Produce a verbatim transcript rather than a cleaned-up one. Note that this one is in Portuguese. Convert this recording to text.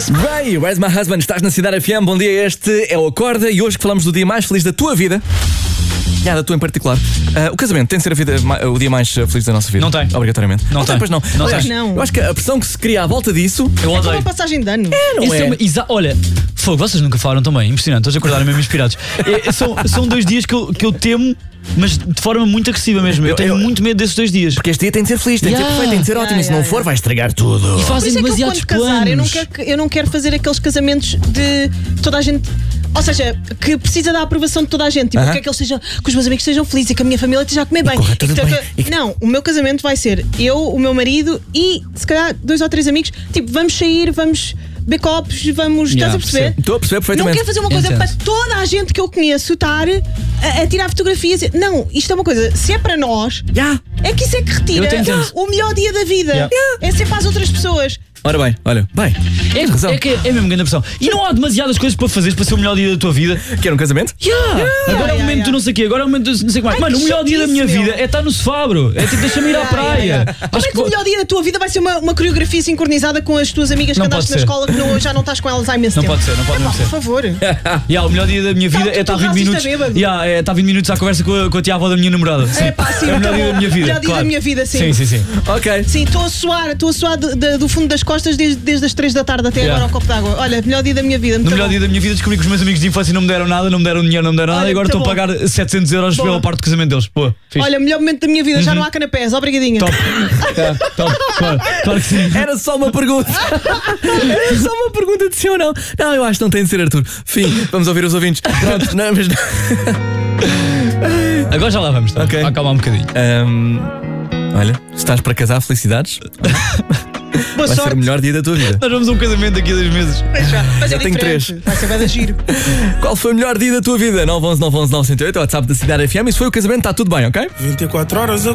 Bem, Where's My Husband? Estás na Cidade F M, bom dia, este é o Acorda e hoje que falamos do dia mais feliz da tua vida. Ah, da tua em particular. Uh, o casamento tem de ser a vida, o dia mais feliz da nossa vida? Não tem. Obrigatoriamente. Não, não tem. Pois não. Não Aliás, tem. Não. Eu acho que a pressão que se cria à volta disso. Eu É odeio. uma passagem de ano. É, não Isso é? é uma, exa- olha, fogo, vocês nunca falaram tão bem, impressionante, todos acordaram mesmo inspirados. É, são, são dois dias que eu, que eu temo, mas de forma muito agressiva mesmo. Eu, Eu- tenho eu- muito medo desses dois dias. Porque este dia tem de ser feliz, tem de Yeah. ser perfeito, tem de ser Yeah, ótimo. E se yeah, não yeah. for, vai estragar tudo. E Por fazem isso é que eu, demasiados quando casar, eu não, planos. quero, eu não quero fazer aqueles casamentos de toda a gente. Ou seja, que precisa da aprovação de toda a gente. Tipo, Aham. eu quero que eles sejam, que os meus amigos sejam felizes e que a minha família esteja a comer bem. corra tudo E que- bem. E que- Não, o meu casamento vai ser eu, o meu marido e se calhar dois ou três amigos. Tipo, vamos sair, vamos beber copos, vamos. Yeah, estás a perceber? percebo. Estou a perceber Não perfeitamente. quero fazer uma coisa Entendo. para toda a gente que eu conheço estar a, a tirar fotografias. Não, isto é uma coisa. Se é para nós, Yeah. é que isso é que retira Eu te entendo. o melhor dia da vida. Yeah. É ser para as outras pessoas. Ora bem, olha, bem. tens razão. É, é, que é mesmo grande pressão. E não há demasiadas coisas para fazeres para ser o melhor dia da tua vida. Quer um casamento? Yeah. Agora é o yeah, momento yeah. do não sei o quê, agora é o momento do não sei o que mais. Ai, Mano, que o melhor dia da minha chatice, vida meu. é estar no sofá, bro. É tipo, deixa-me ir à Yeah, praia. yeah, yeah. Como Acho é que o melhor dia da tua vida vai ser uma, uma coreografia sincronizada com as tuas amigas que Não andaste pode na ser. escola que não- já não estás com elas há imenso Não tempo? pode ser, não pode Epá, mesmo ser. por favor. Yeah, o melhor dia da minha vida Então, é estar tu vinte racista minutos. bêbado. Yeah, é estar vinte minutos à conversa com a, com a tia-avó da minha namorada. Sim. É pá, sim, é o melhor tá dia bom. da minha vida. Melhor dia claro. da minha vida, sim. Sim, sim, sim. Ok. Sim, estou a suar, estou a suar de- de- do fundo das costas desde, desde as três da tarde até Yeah. agora ao copo d'água. Olha, melhor dia da minha vida. No muito melhor bom. dia da minha vida descobri que os meus amigos de infância não me deram nada, não me deram dinheiro, não me deram nada Olha, e agora tá estou a bom. pagar setecentos euros Boa. pela parte do casamento deles. Pô, fixe. Olha, melhor momento da minha vida, já não há canapés, obrigadinha. Top. Yeah, top. Claro, claro que sim. Era só uma pergunta. Era só uma pergunta de sim ou não. Não, eu acho que não tem de ser, Arthur. Fim, vamos ouvir os ouvintes. Pronto, não, mas. Agora já lá vamos, tá? Ok. Vá acalmar um bocadinho. Ahm, olha, se estás para casar, felicidades. Boa Vai ser sorte. o melhor dia da tua vida. Nós vamos a um casamento daqui a dois meses. Mas é Eu tenho diferente. três. Vai ser bem de giro. Qual foi o melhor dia da tua vida? nove um um nove um um nove zero oito, WhatsApp da Cidade F M. Isso foi o casamento, está tudo bem, ok? vinte e quatro horas a